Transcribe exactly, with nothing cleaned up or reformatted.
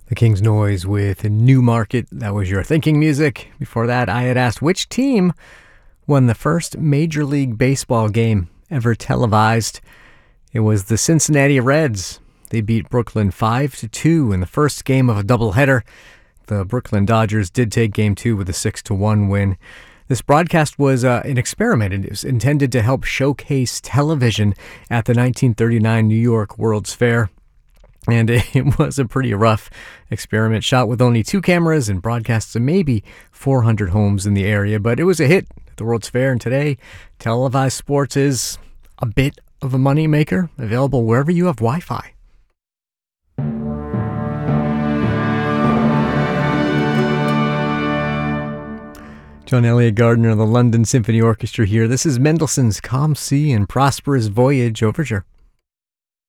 The King's Noise with Newmarket. That was your thinking music. Before that, I had asked which team won the first Major League Baseball game ever televised. It was the Cincinnati Reds. They beat Brooklyn five to two in the first game of a doubleheader. The Brooklyn Dodgers did take game two with a six to one win. This broadcast was uh, an experiment. It was intended to help showcase television at the nineteen thirty-nine New York World's Fair. And it was a pretty rough experiment, shot with only two cameras and broadcast to maybe four hundred homes in the area. But it was a hit at the World's Fair, and today, televised sports is a bit of a moneymaker, available wherever you have Wi-Fi. John Elliott Gardner of the London Symphony Orchestra here. This is Mendelssohn's Calm Sea and Prosperous Voyage Overture.